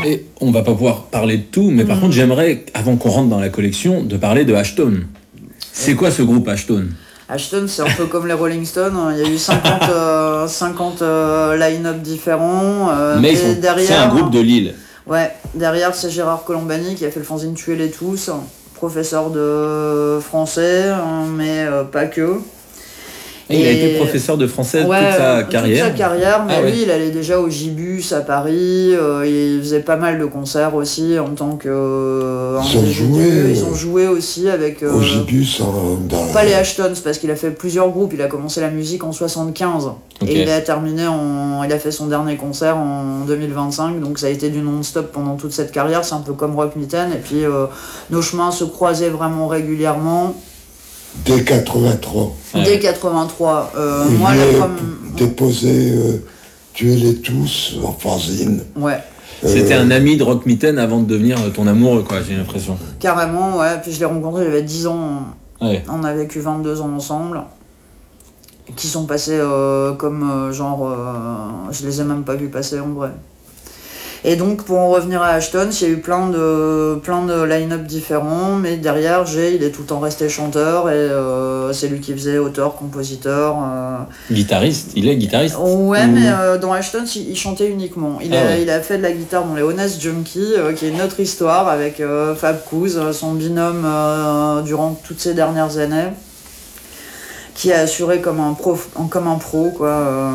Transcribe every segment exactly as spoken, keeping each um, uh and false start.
Et on va pas pouvoir parler de tout, mais par mmh. contre, j'aimerais, avant qu'on rentre dans la collection, de parler de Ashton. C'est quoi ce groupe Ashton ? Ashton, c'est un peu comme les Rolling Stones. Il y a eu cinquante, euh, cinquante euh, line-up différents. Euh, mais sont, derrière, c'est un groupe de Lille. Ouais, derrière, c'est Gérard Colombani qui a fait le fanzine Tuez-les tous, professeur de français, mais euh, pas que. Et, et il a été professeur de français ouais, toute sa carrière. Toute sa carrière, mais ah, lui, ouais. il allait déjà au Gibus à Paris. Euh, il faisait pas mal de concerts aussi en tant que. Euh, ils, ont joué, euh, ils ont joué aussi avec. Euh, au Gibus, hein, dans... pas les Ashtons, parce qu'il a fait plusieurs groupes. Il a commencé la musique en soixante-quinze okay. et il a terminé en. Il a fait son dernier concert en deux mille vingt-cinq, donc ça a été du non-stop pendant toute cette carrière. C'est un peu comme Rock Mitten. Et puis euh, nos chemins se croisaient vraiment régulièrement. Dès quatre-vingt-trois. Ouais. Dès quatre-vingt-trois. Euh, il moi, a la prom... déposé euh, Tuez-les tous en fanzine. Ouais. C'était euh... un ami de Rock Mitten avant de devenir ton amoureux, quoi, j'ai l'impression. Carrément, ouais. Puis je l'ai rencontré, j'avais dix ans. Ouais. On a vécu vingt-deux ans ensemble. Qui sont passés euh, comme euh, genre. Euh, je les ai même pas vus passer en vrai. Et donc, pour en revenir à Ashton, il y a eu plein de, plein de line-up différents, mais derrière, Jay, il est tout le temps resté chanteur, et euh, c'est lui qui faisait auteur, compositeur. Euh... Guitariste, il est guitariste. Ouais, mmh. mais euh, dans Ashton, il, il chantait uniquement. Il, ah a, ouais. il a fait de la guitare dans les Honest Junkies, euh, qui est une autre histoire, avec euh, Fab Couz, son binôme euh, durant toutes ces dernières années, qui a assuré comme un pro, comme un pro quoi. Euh...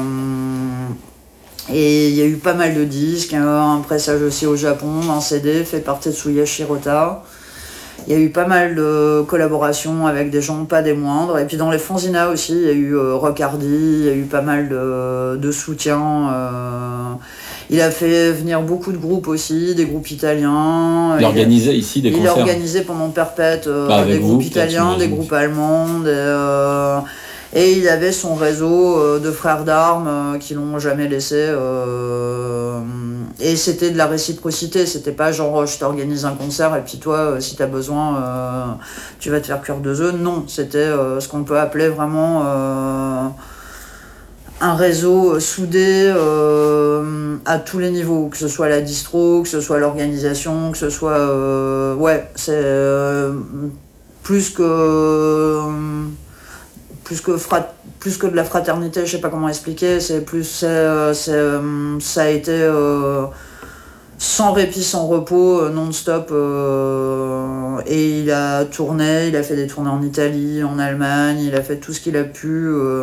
Et il y a eu pas mal de disques, un pressage aussi au Japon, un C D fait par Tetsuya Shirota. Il y a eu pas mal de collaborations avec des gens pas des moindres. Et puis dans les fanzina aussi, il y a eu euh, Rock Hardy, il y a eu pas mal de, de soutien. Euh, il a fait venir beaucoup de groupes aussi, des groupes italiens. Il organisait ici des il concerts. Il organisait pendant Perpète euh, bah, des vous, groupes italiens, des groupes allemands, des... Euh, Et il avait son réseau euh, de frères d'armes euh, qui l'ont jamais laissé. Euh, et c'était de la réciprocité. C'était pas genre je t'organise un concert et puis toi, euh, si t'as besoin, euh, tu vas te faire cuire deux œufs. Non, c'était euh, ce qu'on peut appeler vraiment euh, un réseau soudé euh, à tous les niveaux. Que ce soit la distro, que ce soit l'organisation, que ce soit... Euh, ouais, c'est euh, plus que... Euh, Plus que, frat... plus que de la fraternité, je sais pas comment expliquer, c'est plus, c'est, c'est, ça a été euh, sans répit, sans repos, euh, non-stop, euh, et il a tourné, il a fait des tournées en Italie, en Allemagne, il a fait tout ce qu'il a pu, euh,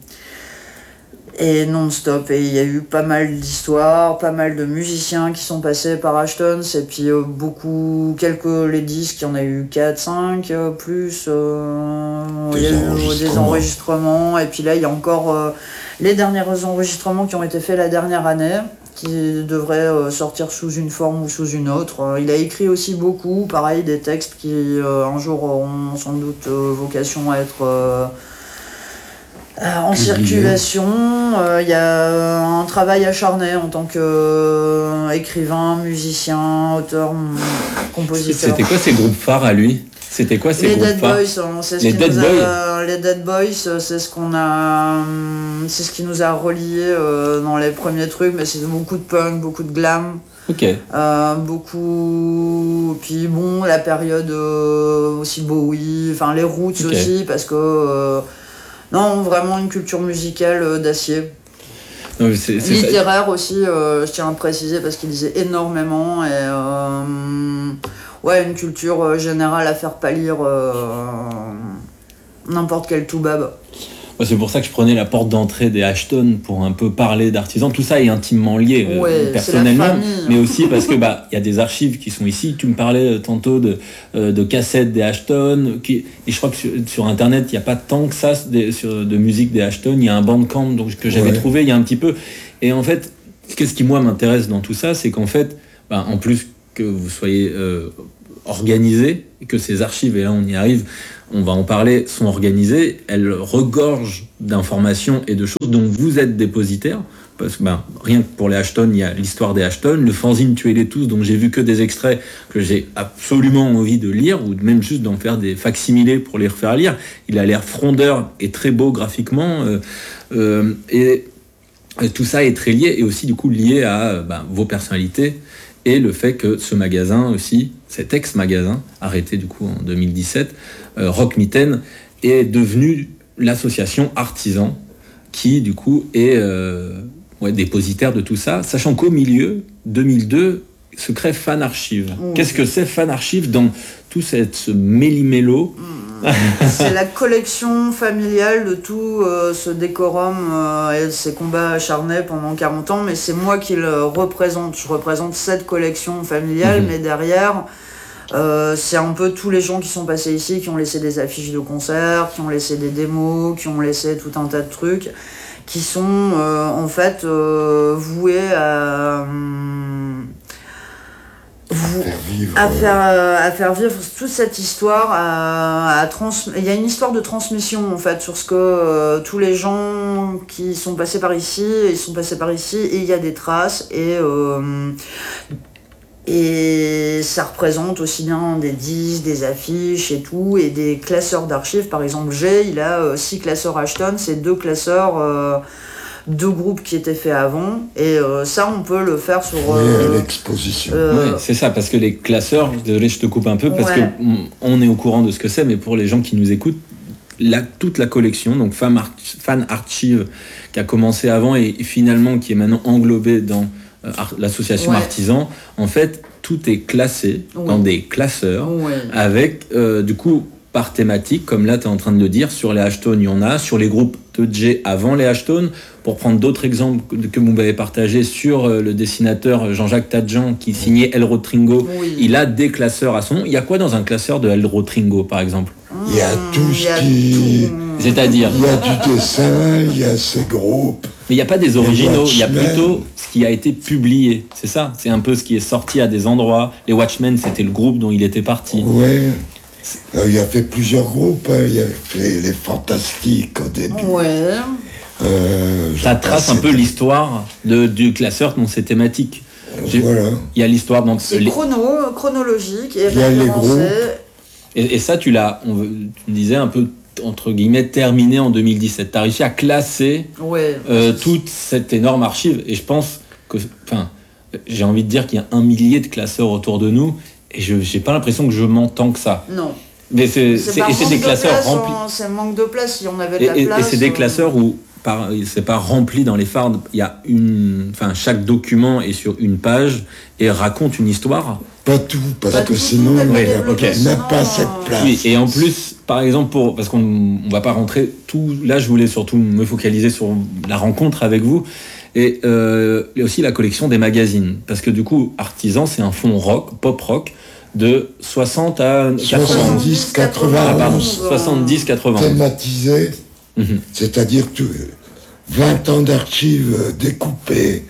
et non-stop, et il y a eu pas mal d'histoires, pas mal de musiciens qui sont passés par Ashton, et puis euh, beaucoup, quelques les disques, il y en a eu quatre cinq euh, plus, euh, il y a eu des enregistrements, et puis là il y a encore euh, les derniers enregistrements qui ont été faits la dernière année, qui devraient euh, sortir sous une forme ou sous une autre. Euh, il a écrit aussi beaucoup, pareil, des textes qui euh, un jour auront sans doute euh, vocation à être... Euh, Euh, en circulation, il euh, y a un travail acharné en tant qu'écrivain, euh, musicien, auteur, compositeur. C'était quoi ces groupes phares à lui ? C'était quoi ces les groupes Dead phares Boys, hein, c'est ce les, qui Dead nous Boys. A, les Dead Boys, c'est ce qu'on a, c'est ce qui nous a reliés euh, dans les premiers trucs, mais c'est beaucoup de punk, beaucoup de glam. Ok. Euh, beaucoup. Puis bon, la période euh, aussi Bowie, enfin les Roots okay. aussi, parce que. Euh, Non, vraiment une culture musicale euh, d'acier. Non, c'est, c'est littéraire ça. Aussi, euh, je tiens à préciser, parce qu'il lisait énormément. Et euh, ouais, une culture euh, générale à faire pâlir euh, n'importe quel toubab. Ouais, c'est pour ça que je prenais la porte d'entrée des Ashton pour un peu parler d'artisans. Tout ça est intimement lié, ouais, euh, personnellement, c'est la famille. Mais aussi parce que bah il y a des archives qui sont ici. Tu me parlais tantôt de euh, de cassettes des Ashton, qui et je crois que sur, sur internet il y a pas tant que ça de, sur, de musique des Ashton. Il y a un Bandcamp donc que j'avais ouais. trouvé il y a un petit peu. Et en fait, qu'est-ce qui moi m'intéresse dans tout ça, c'est qu'en fait, bah, en plus que vous soyez euh, organisé et que ces archives, et là on y arrive, on va en parler, sont organisées, elles regorgent d'informations et de choses dont vous êtes dépositaire, parce que ben, rien que pour les Ashton, il y a l'histoire des Ashton, le fanzine Tuez-les tous, donc j'ai vu que des extraits que j'ai absolument envie de lire, ou même juste d'en faire des facsimilés pour les refaire lire. Il a l'air frondeur et très beau graphiquement, euh, euh, et, et tout ça est très lié, et aussi du coup lié à ben, vos personnalités, et le fait que ce magasin aussi, cet ex-magasin, arrêté du coup en deux mille dix-sept, euh, Rock Mitten, est devenu l'association Artisan, qui du coup est euh, ouais, dépositaire de tout ça, sachant qu'au milieu, deux mille deux, se crée Fan Archive. Mmh. Qu'est-ce que c'est Fan Archive dans tout cette, ce méli-mélo? Mmh. C'est la collection familiale de tout euh, ce décorum euh, et ces combats acharnés pendant quarante ans, mais c'est moi qui le représente. Je représente cette collection familiale, mmh. mais derrière, euh, c'est un peu tous les gens qui sont passés ici, qui ont laissé des affiches de concerts, qui ont laissé des démos, qui ont laissé tout un tas de trucs, qui sont euh, en fait euh, voués à... Hum, Vous, faire vivre, à, faire, euh, à faire vivre toute cette histoire, à, à trans... il y a une histoire de transmission en fait sur ce que euh, tous les gens qui sont passés par ici, ils sont passés par ici et il y a des traces et, euh, et ça représente aussi bien des disques, des affiches et tout et des classeurs d'archives. Par exemple, G, il a euh, six classeurs Ashton, c'est deux classeurs euh, deux groupes qui étaient faits avant et euh, ça on peut le faire sur euh, oui, l'exposition. Euh, oui, c'est ça, parce que les classeurs, désolé je te coupe un peu parce ouais. que on est au courant de ce que c'est, mais pour les gens qui nous écoutent, la, toute la collection, donc Fan, Art, Fan Archive qui a commencé avant et, et finalement qui est maintenant englobée dans euh, art, l'association ouais. Artisan, en fait tout est classé ouais. dans des classeurs ouais. avec euh, du coup par thématique, comme là tu es en train de le dire, sur les Ashton il y en a, sur les groupes de J avant les Ashton, pour prendre d'autres exemples que vous m'avez partagés sur le dessinateur Jean-Jacques Tadjean qui signait El Rotringo, oui. il a des classeurs à son nom. Il y a quoi dans un classeur de El Rotringo par exemple? Il y a tout ce qui... C'est-à-dire il y a du dessin, il y a ces groupes. Mais il n'y a pas des originaux, il y a plutôt ce qui a été publié, c'est ça, c'est un peu ce qui est sorti à des endroits. Les Watchmen, c'était le groupe dont il était parti. Ouais. Euh, il a fait plusieurs groupes, hein. Il a fait les Fantastiques au début. Ouais. Euh, ça trace un peu l'histoire de, du classeur dans ses thématiques. J'ai, voilà. Il y a l'histoire dans c'est les... chrono, chronologique et il y a les groupes. Et, et ça, tu l'as, on, tu disais un peu entre guillemets terminé en deux mille dix-sept. Tu as réussi à classer ouais, euh, toute cette énorme archive. Et je pense que, enfin, j'ai envie de dire qu'il y a un millier de classeurs autour de nous. Et je n'ai pas l'impression que je m'entends que ça. Non. Mais c'est, c'est, c'est, et c'est des classeurs place, remplis. On, c'est un manque de place. Si on avait de et, la et, place. Et c'est des on... classeurs où par, c'est pas rempli dans les fardes. Il y a une, enfin chaque document est sur une page et raconte une histoire. Pas tout, parce pas que tout, sinon, tout, ouais, okay. on n'a pas cette place. Oui, et en plus, par exemple, pour, parce qu'on ne va pas rentrer tout. Là, je voulais surtout me focaliser sur la rencontre avec vous. Et euh, aussi la collection des magazines. Parce que du coup, Artisan, c'est un fonds rock, pop rock, de soixante à soixante-dix quatre-vingts. Ah, pardon, soixante-dix quatre-vingts. Thématisé, mm-hmm. c'est-à-dire tout, vingt ans d'archives découpées,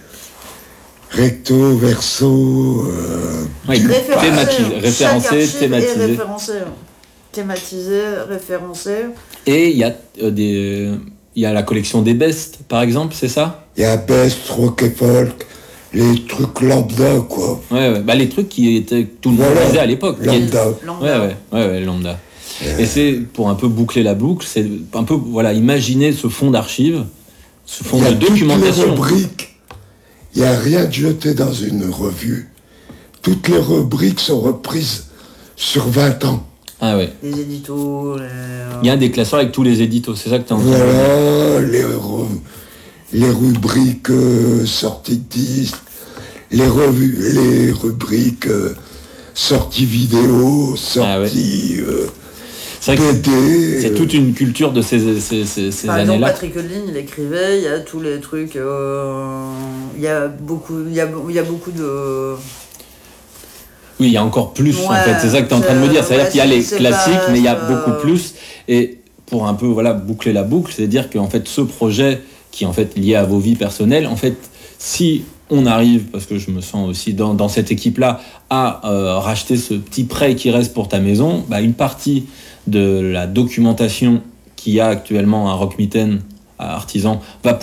recto, verso. Euh, oui, thématisé, référencé, thématisé. Référencé, thématisé, référencé. Et il y a euh, des. Il y a la collection des Best, par exemple, c'est ça? Il y a Best, Rock et Folk, les trucs lambda, quoi. Ouais, ouais. Bah, les trucs qui étaient tout le monde voilà. disait à l'époque. Lambda. Qui... lambda. Ouais, ouais, ouais, ouais, lambda. Yeah. Et c'est, pour un peu boucler la boucle, c'est un peu, voilà, imaginer ce fonds d'archives, ce fonds de documentation. Il y a toutes les rubriques. Il n'y a rien de jeté dans une revue. Toutes les rubriques sont reprises sur vingt ans. Ah ouais. Les éditos. Les... Il y a des classeurs avec tous les éditos, c'est ça que tu as entendu. Voilà, les, re- les rubriques euh, sorties de disques, les, revues, les rubriques euh, sorties vidéo, sorties ah ouais. euh, c'est vrai que c'est, c'est toute une culture de ces, ces, ces, ces Par années-là. Par exemple, Patrick Hudlin, il écrivait, il y a tous les trucs, euh, il y a beaucoup, il y a, il y a beaucoup de... Oui, il y a encore plus, ouais, en fait, c'est ça que tu es en train de me dire. C'est-à-dire ouais, qu'il y a les classiques, pas, mais il y a pas... beaucoup plus. Et pour un peu voilà, boucler la boucle, c'est-à-dire qu'en fait, ce projet qui est en fait lié à vos vies personnelles, en fait, si on arrive, parce que je me sens aussi dans, dans cette équipe-là, à euh, racheter ce petit prêt qui reste pour ta maison, bah, une partie de la documentation qu'il y a actuellement à Rock Mitten, à Artisan, va